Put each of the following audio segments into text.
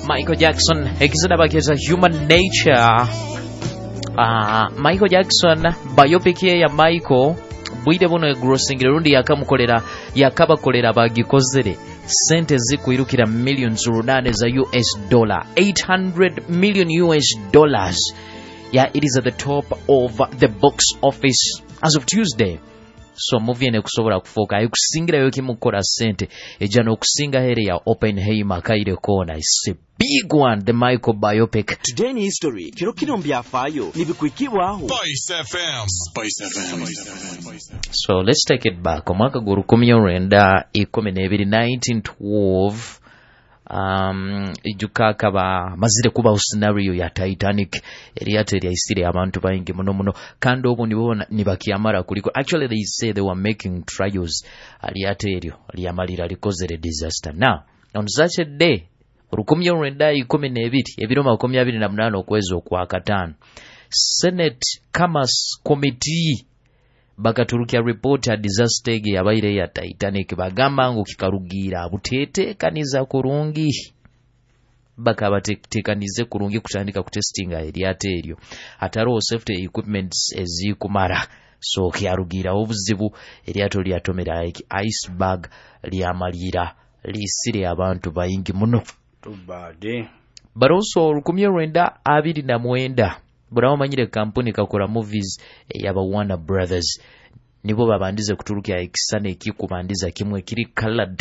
Michael Jackson ekizirabakeza Human Nature. Michael Jackson biopic ya Michael bwide buno grossing rundi yakabakolera bagikozere sente zikwirukira millions runane za US dollar, $800 million US dollars. Yeah, it is at the top of the box office as of Tuesday. So movie ene kusobola kufoka ayikusingira yoki mukora sente ejana okusinga here ya Oppenheimer kaire kona. It's a big one, the Michael biopic. Today in history kino byafaayo nibikwikibwaho Spice FM. So let's take it back. Omwaka gwa 1912 ijukaka ba mazire kuba scenario ya Titanic eriyate lyayisire abantu bayingi muno kandi obo nibakiyamara kuliko. Actually they say they were making trials aliyate eryo liyamalira likozere disaster. Now on such a day 1912 ebiro 28 okwezi okwakataano Senate Commerce Committee bakaturukia report ya disaster yabaire ya Titanic bagamba ngo kikarugira butetekaniza kurungi bakabatekanize kurungi kutandika kutestinga eriyate eryo ataro safety equipments ezikumara so kyarugira obuzibu eryato lyatomera iceberg lyamalira lisire abantu bayingi muno tubade baronso 1929 burawo manyire kampuni kakora movies yaba Warner Brothers nibo babandize kuturukia ekisane ekikubandiza kimwe kiri colored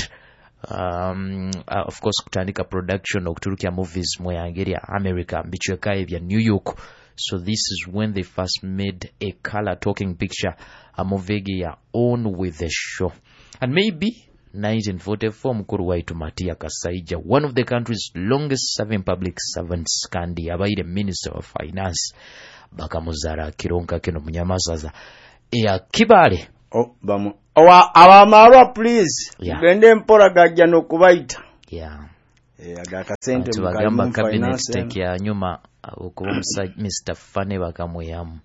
of course kutandika production okuturukia movies mweyangeria America bichweka ebya New York. So this is when they first made a color talking picture, a movie ya On with the Show. And maybe 1944 mukuru waitu Matia Kasaija, one of the country's longest serving public servants, kandi abaire Minister of Finance, bakamuzara kironka kino munyamazaza ya kibale awamarwa please bende mpora gajja nokubaita agakasente mukagamba cabinet take ya nyuma okuba Mr. Fane bakamweyamu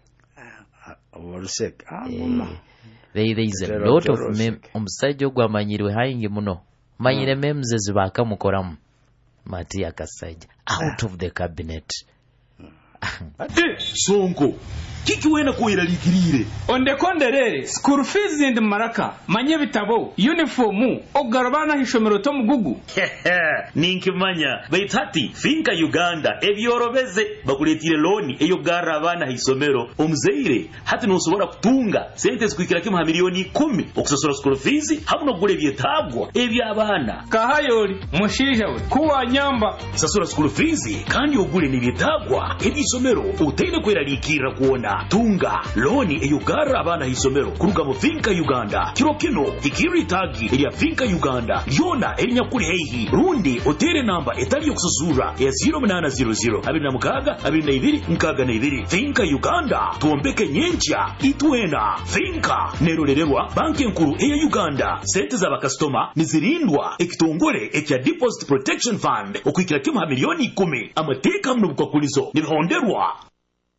there is a lot of omusajja ogwamanyirwe hayingi muno manyire memes zibakamukoramu Matia Kasaija out of the cabinet. Ate Sonko kiki wena kuira likirire onde konderere school fees and maraka manye bitabo uniform ogarabana hishomero to mugugu ninkimanya baitati finka Uganda ebyorobeze bakuletire loan eyo garabana hisomero omzeire hati nosobora kutunga sente zikwikira kimu milioni 10 okusosora school fees habuno gure byetagwa ebyabana kahayoli mushija we kuwa nyamba sasura school fees kandi ogure nibyetagwa ebisomero utende kwera likira kuona tunga loni eyugara abana hisomero kuruga mu Finka Uganda kiro kino ikiri tagi ya Finka Uganda yona erinya kuri heihi rundi hotel namba etali yokusuzura ya 0800 abinamukaga abinayibiri mkaga na ibiri Finka Uganda tuombeke nyencha itwena Finka nerorerwa banki nkuru eya Uganda sente za bakastoma nizirindwa ekitongole ekya Deposit Protection Fund okwikira kimu milioni 10 amateka mno kwa kulizo nibihonderwa